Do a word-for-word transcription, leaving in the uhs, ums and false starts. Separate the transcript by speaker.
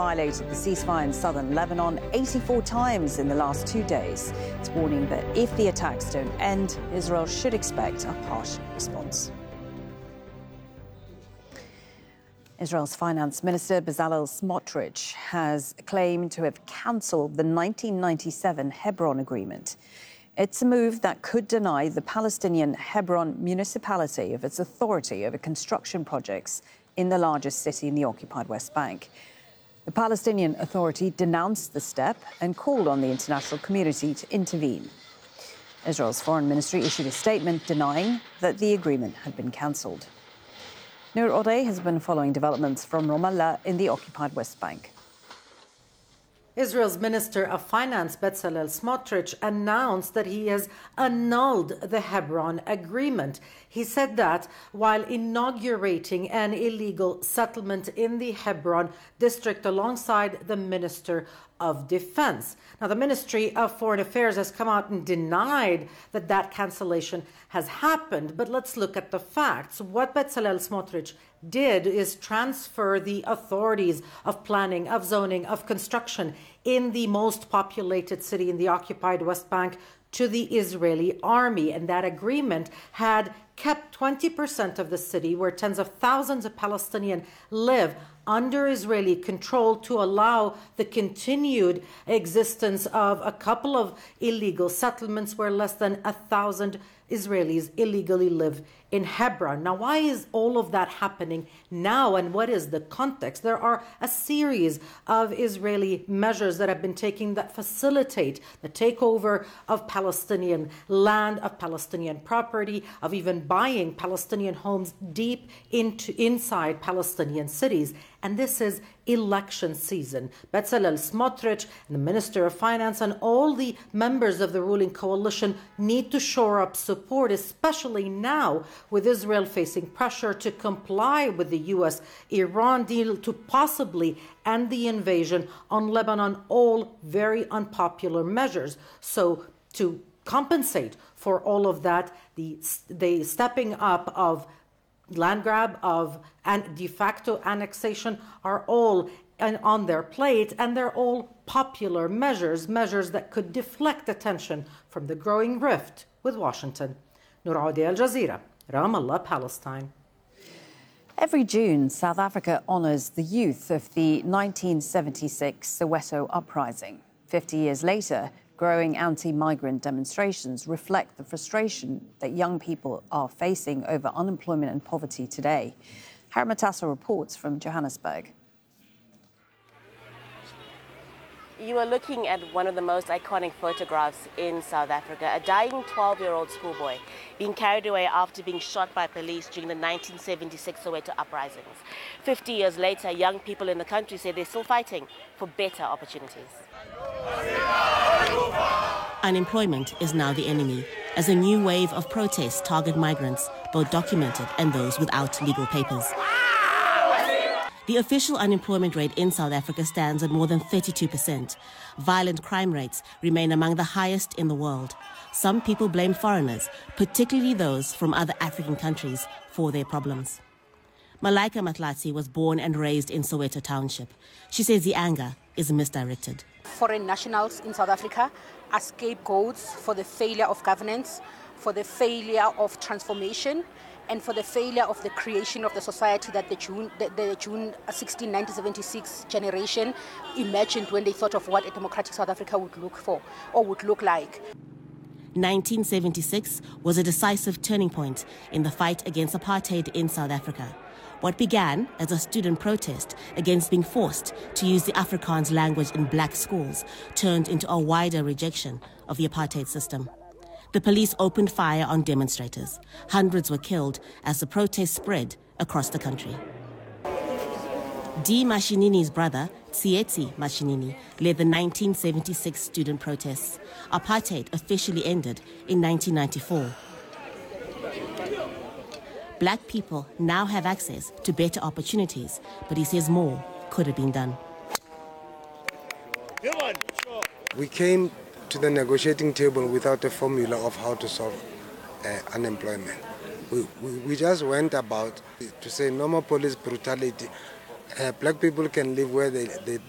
Speaker 1: violated the ceasefire in southern Lebanon eighty-four times in the last two days. It's warning that if the attacks don't end, Israel should expect a harsh response. Israel's Finance Minister Bezalel Smotrich has claimed to have cancelled the nineteen ninety-seven Hebron Agreement. It's a move that could deny the Palestinian Hebron municipality of its authority over construction projects in the largest city in the occupied West Bank. The Palestinian Authority denounced the step and called on the international community to intervene. Israel's Foreign Ministry issued a statement denying that the agreement had been cancelled. Noor Odeh has been following developments from Ramallah in the occupied West Bank.
Speaker 2: Israel's Minister of Finance, Bezalel Smotrich, announced that he has annulled the Hebron Agreement. He said that while inaugurating an illegal settlement in the Hebron district alongside the Minister of Defense. Now, the Ministry of Foreign Affairs has come out and denied that that cancellation has happened. But let's look at the facts. What Bezalel Smotrich did is transfer the authorities of planning, of zoning, of construction in the most populated city in the occupied West Bank to the Israeli army. And that agreement had kept twenty percent of the city, where tens of thousands of Palestinians live, under Israeli control to allow the continued existence of a couple of illegal settlements where less than a thousand Israelis illegally live in Hebron. Now, why is all of that happening now, and what is the context? There are a series of Israeli measures that have been taken that facilitate the takeover of Palestinian land, of Palestinian property, of even buying Palestinian homes deep into inside Palestinian cities. And this is election season. Bezalel Smotrich and the Minister of Finance and all the members of the ruling coalition need to shore up support, especially now with Israel facing pressure to comply with the U S Iran deal to possibly end the invasion on Lebanon, all very unpopular measures. So to compensate for all of that, the, the stepping up of land grab, of and de facto annexation are all on their plate, and they're all popular measures, measures that could deflect attention from the growing rift with Washington. Noor Odeh, Al Jazeera, Ramallah, Palestine.
Speaker 1: Every June, South Africa honours the youth of the nineteen seventy-six Soweto uprising. Fifty years later, growing anti-migrant demonstrations reflect the frustration that young people are facing over unemployment and poverty today. Harry Matasso reports from Johannesburg.
Speaker 3: You are looking at one of the most iconic photographs in South Africa, a dying twelve-year-old schoolboy being carried away after being shot by police during the nineteen seventy-six Soweto uprisings. Fifty years later, young people in the country say they're still fighting for better opportunities.
Speaker 4: Unemployment is now the enemy, as a new wave of protests target migrants, both documented and those without legal papers. The official unemployment rate in South Africa stands at more than thirty-two percent. Violent crime rates remain among the highest in the world. Some people blame foreigners, particularly those from other African countries, for their problems. Malaika Matlatsi was born and raised in Soweto Township. She says the anger is misdirected.
Speaker 5: Foreign nationals in South Africa are scapegoats for the failure of governance, for the failure of transformation, and for the failure of the creation of the society that the June, the, the June sixteenth, nineteen seventy-six generation imagined when they thought of what a democratic South Africa would look for or would look like.
Speaker 4: nineteen seventy-six was a decisive turning point in the fight against apartheid in South Africa. What began as a student protest against being forced to use the Afrikaans language in black schools turned into a wider rejection of the apartheid system. The police opened fire on demonstrators. Hundreds were killed as the protest spread across the country. D. Mashinini's brother, Tsietsi Mashinini, led the nineteen seventy-six student protests. Apartheid officially ended in nineteen ninety-four. Black people now have access to better opportunities, but he says more could have been done.
Speaker 6: We came to the negotiating table without a formula of how to solve uh, unemployment. We, we, we just went about to say no more police brutality. Uh, black people can live where they, they,